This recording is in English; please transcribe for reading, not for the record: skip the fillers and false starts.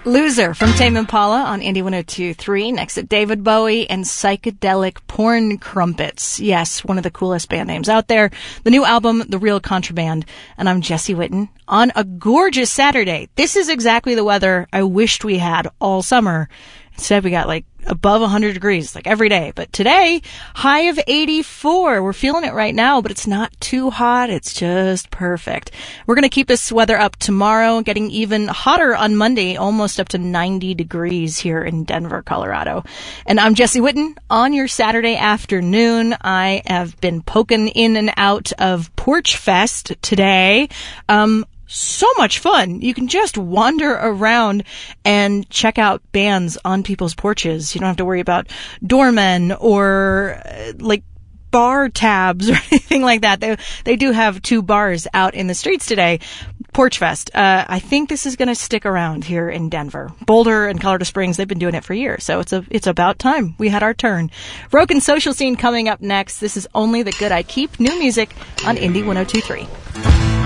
Loser from Tame Impala on Indie 102.3. Next at David Bowie and Psychedelic Porn Crumpets. Yes, one of the coolest band names out there. The new album, The Real Contraband. And I'm Jessie Whitten on a gorgeous Saturday. This is exactly the weather I wished we had all summer. Instead, we got like above 100 degrees, like every day. But today, high of 84. We're feeling it right now, but it's not too hot. It's just perfect. We're going to keep this weather up tomorrow, getting even hotter on Monday, almost up to 90 degrees here in Denver, Colorado. And I'm Jessie Whitten on your Saturday afternoon. I have been poking in and out of Porch Fest today. So much fun. You can just wander around and check out bands on people's porches. You don't have to worry about doormen or like bar tabs or anything like that. They do have 2 bars out in the streets today. Porch Fest. I think this is going to stick around here in Denver. Boulder and Colorado Springs, they've been doing it for years, so it's about time we had our turn. Broken Social Scene coming up next. This is Only the Good I Keep. New music on Indie 102.3.